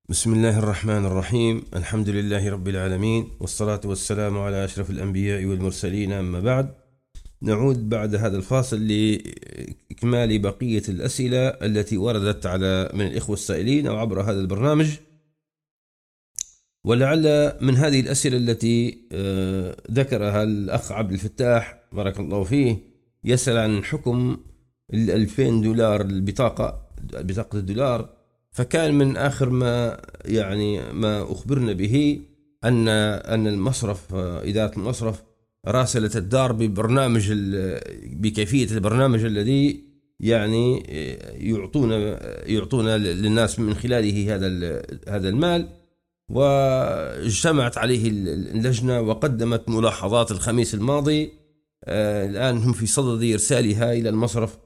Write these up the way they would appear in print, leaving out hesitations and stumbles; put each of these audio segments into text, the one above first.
بسم الله الرحمن الرحيم. الحمد لله رب العالمين، والصلاة والسلام على أشرف الأنبياء والمرسلين، أما بعد. نعود بعد هذا الفاصل لإكمال بقية الأسئلة التي وردت من الإخوة السائلين أو عبر هذا البرنامج. ولعل من هذه الأسئلة التي ذكرها الأخ عبد الفتاح بارك الله فيه يسأل عن حكم $2000 بطاقة الدولار. فكان من آخر ما أخبرنا به أن المصرف، إدارة المصرف راسلت الدار بكيفية البرنامج الذي يعطون للناس من خلاله هذا المال. واجتمعت عليه اللجنة وقدمت ملاحظات الخميس الماضي. الآن هم في صدد إرسالها إلى المصرف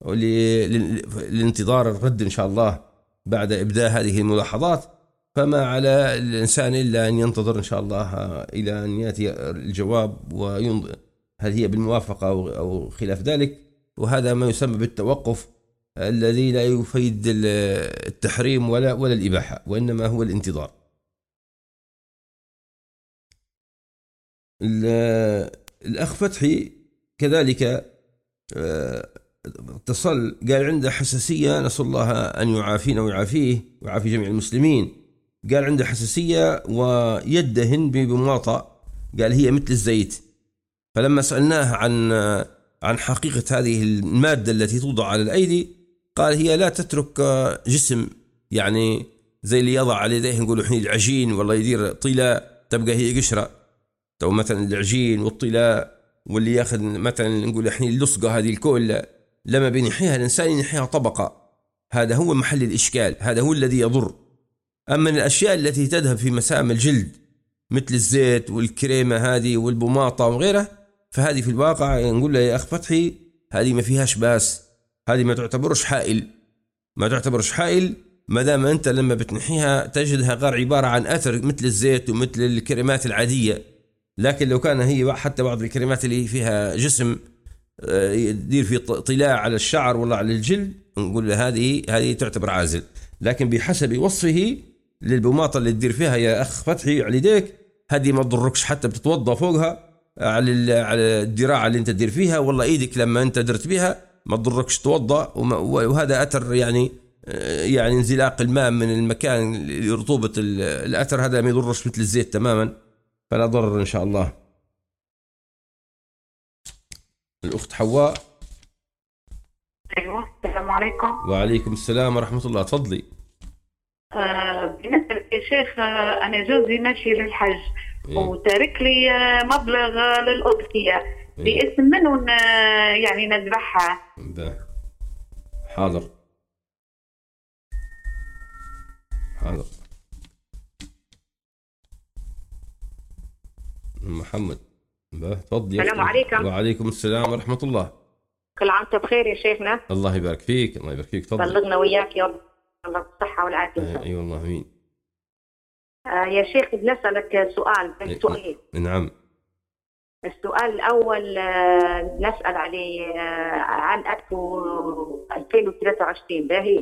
لانتظار الرد إن شاء الله بعد إبداء هذه الملاحظات. فما على الإنسان إلا أن ينتظر إن شاء الله إلى أن يأتي الجواب وينظر هل هي بالموافقة أو خلاف ذلك. وهذا ما يسمى بالتوقف الذي لا يفيد التحريم ولا الإباحة، وإنما هو الانتظار. الأخ فتحي كذلك اتصل قال عنده حساسية، نسأل الله أن يعافينا ويعافيه ويعافي جميع المسلمين. قال عنده حساسية ويدهن بمواطأ، قال هي مثل الزيت. فلما سألناه عن حقيقة هذه المادة التي توضع على الأيدي قال هي لا تترك جسم، يعني زي اللي يضع على يديه نقول حين العجين والله يدير طلاء تبقى هي قشرة، أو مثلا العجين والطلاء، واللي ياخذ مثلا نقول حين اللصقة هذه الكل لما بينحيها الإنسان ينحيها طبقة. هذا هو محل الإشكال، هذا هو الذي يضر. أما الأشياء التي تذهب في مسام الجلد مثل الزيت والكريمة هذه والبماطة وغيره، فهذه في الواقع نقول له يا أخ فتحي هذه ما فيهاش باس، هذه ما تعتبرش حائل، ما دام أنت لما بتنحيها تجدها غير عبارة عن أثر مثل الزيت ومثل الكريمات العادية. لكن لو كان هي حتى بعض الكريمات اللي فيها جسم يدير في طلاء على الشعر ولا على الجلد، نقول له هذه تعتبر عازل. لكن بحسب وصفه للبماطة اللي تدير فيها يا أخ فتحي على يديك، هذه ما تضركش حتى بتتوضى فوقها على الذراع اللي انت تدير فيها، والله ايدك لما انت درت بها ما تضركش توضى. وهذا أثر يعني انزلاق الماء من المكان لرطوبة الأثر، هذا ما يضرش مثل الزيت تماما، فلا ضرر إن شاء الله. الأخت حواء. أيوة، السلام عليكم. وعليكم السلام ورحمة الله، تفضلي. بالنسبة يا شيخ، أنا جوزي ماشي للحج وتارك لي مبلغ للأضحية باسم منو يعني نذبحها. حاضر. محمد تفضلي. السلام عليكم. وعليكم السلام ورحمة الله. كل عام وانت بخير يا شيخنا. الله يبارك فيك. تفضل. بلغنا وياك يا رب، الله بالصحة والعافية. أي والله أمين. يا شيخ بنسألك سؤالين. نعم. السؤال الأول نسأل عليه عن 2023 باهي.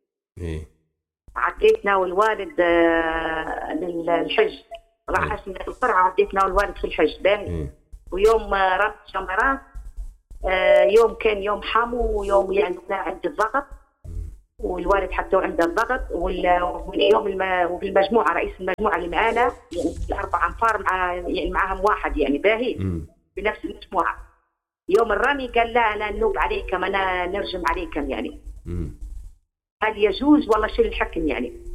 عديتنا والوالد للحج، راح من القرعة عديتنا والوالد في الحج باهي. ويوم ربط شمرات يوم كان يوم حمو، ويوم يعني عند الضغط، والوالد حتى عنده الضغط. واليوم وفي المجموعة رئيس المجموعة اللي معانا يعني 4 أنفار معاهم واحد يعني باهي بنفس المجموعة. يوم الرمي قال لا أنا نوب عليكم، أنا نرجم عليكم يعني. هل يجوز والله شيء الحكم يعني؟